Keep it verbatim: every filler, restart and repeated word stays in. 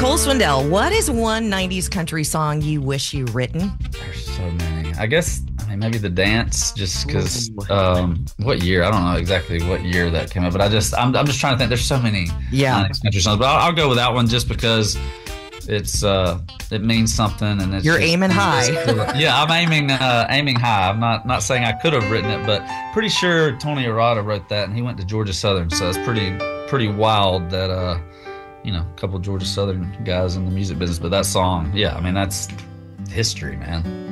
Cole Swindell, what is one nineties country song you wish you written? There's so many. I guess, I mean, maybe The Dance, just because, um, what year? I don't know exactly what year that came out, but I just, I'm, I'm just trying to think. There's so many Yeah. nineties country songs, but I'll, I'll go with that one just because it's, uh, it means something. And it's You're just- aiming high. Yeah, I'm aiming, uh, aiming high. I'm not, not saying I could have written it, but pretty sure Tony Arata wrote that, and he went to Georgia Southern, so it's pretty, pretty wild that, uh, you know, a couple of Georgia Southern guys in the music business, but that song, yeah, I mean, that's history, man.